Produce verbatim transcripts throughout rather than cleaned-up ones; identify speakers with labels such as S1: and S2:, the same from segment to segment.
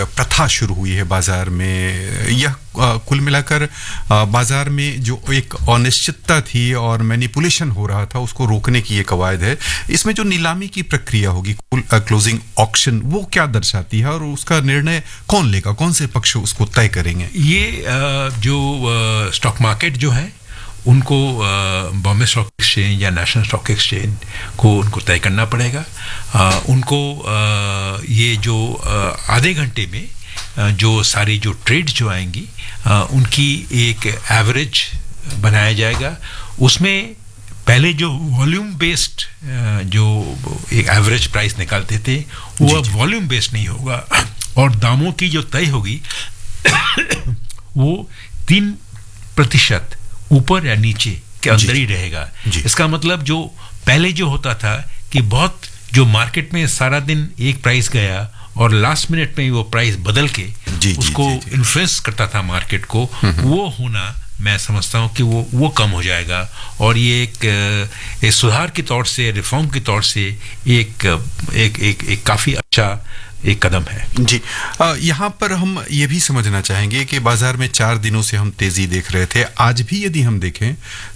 S1: प्रथा शुरू हुई है बाजार में, यह कुल मिलाकर बाजार में जो एक अनिश्चितता थी और मैनिपुलेशन हो रहा था उसको रोकने की ये कवायद है। इसमें जो नीलामी की प्रक्रिया होगी, क्लोजिंग ऑक्शन, वो क्या दर्शाती है और उसका निर्णय कौन लेगा, कौन से पक्ष उसको तय करेंगे?
S2: ये जो स्टॉक मार्केट जो है उनको बॉम्बे स्टॉक एक्सचेंज या नेशनल स्टॉक एक्सचेंज को उनको तय करना पड़ेगा। आ, उनको आ, ये जो आ, आधे घंटे में आ, जो सारी जो ट्रेड जो आएंगी आ, उनकी एक एवरेज बनाया जाएगा। उसमें पहले जो वॉल्यूम बेस्ड जो एक एवरेज प्राइस निकालते थे वो अब वॉल्यूम बेस्ड नहीं होगा और दामों की जो तय होगी वो तीन प्रतिशत ऊपर या नीचे के अंदर ही रहेगा। इसका मतलब जो पहले जो होता था कि बहुत जो मार्केट में सारा दिन एक प्राइस गया और लास्ट मिनट में वो प्राइस बदल के जी, उसको इन्फ्लुएंस करता था मार्केट को, वो होना मैं समझता हूँ कि वो वो कम हो जाएगा और ये एक, एक सुधार के तौर से, रिफॉर्म के तौर से एक एक एक, एक काफी अच्छा एक कदम है।
S1: जी, यहाँ पर हम ये भी समझना चाहेंगे कि बाजार में चार दिनों से हम तेजी देख रहे थे। आज भी यदि हम देखें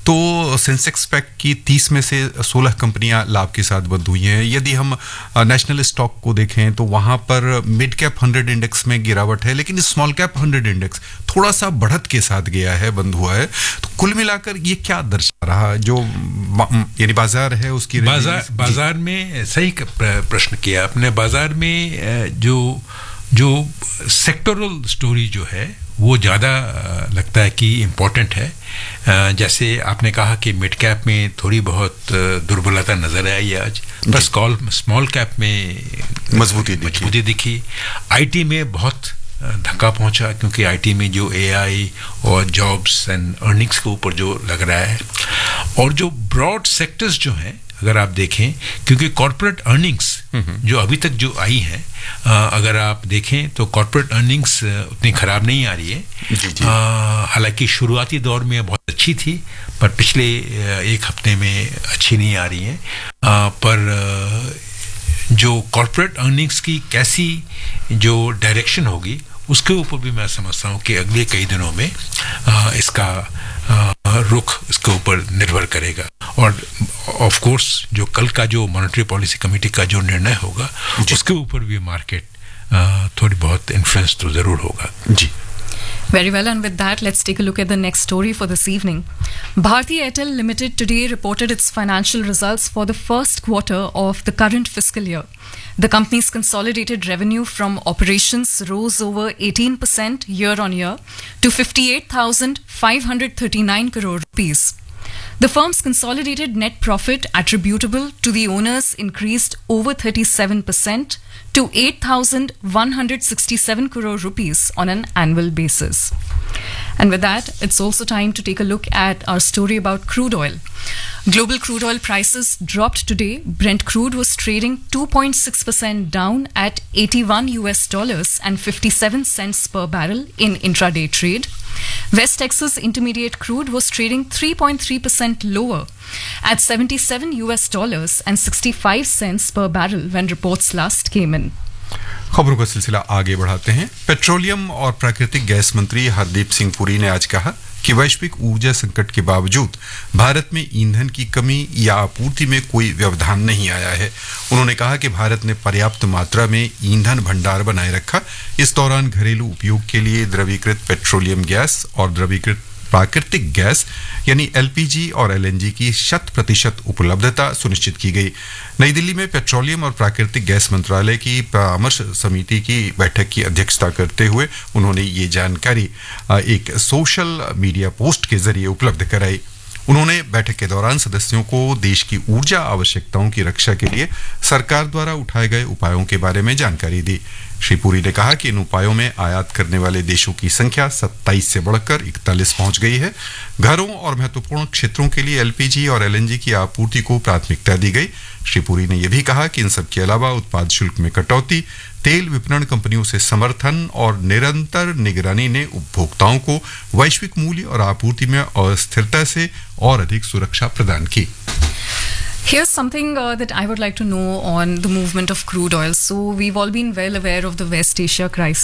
S1: तो सेंसेक्स पैक की तीस में से सोलह कंपनियां लाभ के साथ बंद हुई हैं। यदि हम नेशनल स्टॉक को देखें तो वहां पर मिड कैप हंड्रेड इंडेक्स में गिरावट है, लेकिन स्मॉल कैप हंड्रेड इंडेक्स थोड़ा सा बढ़त के साथ गया है, बंद हुआ है। तो कुल मिलाकर ये क्या दर्शा रहा जो यानी बाजार है उसकी
S2: बाजार बाजार में सही प्रश्न किया आपने। बाजार में जो जो सेक्टोरल स्टोरी जो है वो ज़्यादा लगता है कि इम्पोर्टेंट है। जैसे आपने कहा कि मिड कैप में थोड़ी बहुत दुर्बलता नजर आई आज, बस कॉल स्मॉल कैप में
S1: मजबूती
S2: मजबूती दिखी। आईटी में बहुत धक्का पहुंचा क्योंकि आईटी में जो एआई और जॉब्स एंड अर्निंग्स के ऊपर जो लग रहा है और जो ब्रॉड सेक्टर्स जो हैं अगर आप देखें, क्योंकि कॉर्पोरेट अर्निंग्स जो अभी तक जो आई हैं, अगर आप देखें तो कॉर्पोरेट अर्निंग्स उतनी खराब नहीं आ रही है। हालांकि शुरुआती दौर में बहुत अच्छी थी पर पिछले एक हफ्ते में अच्छी नहीं आ रही है। आ, पर जो कॉर्पोरेट अर्निंग्स की कैसी जो डायरेक्शन होगी उसके ऊपर भी मैं समझता हूँ कि अगले कई दिनों में आ, इसका आ, रुख इसके ऊपर निर्भर करेगा और ऑफ कोर्स जो कल का जो मॉनेटरी पॉलिसी कमेटी का जो निर्णय होगा उसके ऊपर भी मार्केट थोड़ी बहुत इन्फ्लुएंस तो जरूर होगा।
S1: जी,
S3: Very well, and with that, let's take a look at the next story for this evening. Bharti Airtel Limited today reported its financial results for the first quarter of the current fiscal year. The company's consolidated revenue from operations rose over eighteen percent year on year to fifty-eight thousand five hundred thirty-nine crore rupees. The firm's consolidated net profit attributable to the owners increased over thirty-seven percent to eight thousand one hundred sixty-seven crore rupees on an annual basis. And with that, it's also time to take a look at our story about crude oil. Global crude oil prices dropped today. Brent crude was trading two point six percent down at eighty-one U S dollars and fifty-seven cents per barrel in intraday trade. West Texas Intermediate crude was trading three point three percent lower at seventy-seven U S dollars and sixty-five cents per barrel when reports last came in.
S1: खबरों का सिलसिला आगे बढ़ाते हैं। Petroleum और प्राकृतिक gas मंत्री हरदीप सिंह पुरी ने आज कहा कि वैश्विक ऊर्जा संकट के बावजूद भारत में ईंधन की कमी या आपूर्ति में कोई व्यवधान नहीं आया है। उन्होंने कहा कि भारत ने पर्याप्त मात्रा में ईंधन भंडार बनाए रखा। इस दौरान घरेलू उपयोग के लिए द्रवीकृत पेट्रोलियम गैस और द्रवीकृत प्राकृतिक गैस यानी एलपीजी और एलएनजी की शत प्रतिशत उपलब्धता सुनिश्चित की गई। नई दिल्ली में पेट्रोलियम और प्राकृतिक गैस मंत्रालय की परामर्श समिति की बैठक की अध्यक्षता करते हुए उन्होंने ये जानकारी एक सोशल मीडिया पोस्ट के जरिए उपलब्ध कराई। उन्होंने बैठक के दौरान सदस्यों को देश की ऊर्जा आवश्यकताओं की रक्षा के लिए सरकार द्वारा उठाए गए उपायों के बारे में जानकारी दी। श्री पुरी ने कहा कि इन उपायों में आयात करने वाले देशों की संख्या सत्ताईस से बढ़कर इकतालीस पहुंच गई है। घरों और महत्वपूर्ण क्षेत्रों के लिए एलपीजी और एलएनजी की आपूर्ति को प्राथमिकता दी गई। श्री पुरी ने यह भी कहा कि इन सब के अलावा उत्पाद शुल्क में कटौती, तेल विपणन कंपनियों से समर्थन और निरंतर निगरानी ने उपभोक्ताओं को वैश्विक मूल्य और आपूर्ति में अस्थिरता से और अधिक सुरक्षा प्रदान की।
S3: Here's something uh, that I would like to know on the movement of crude oil. So we've all been well aware of the West Asia crisis.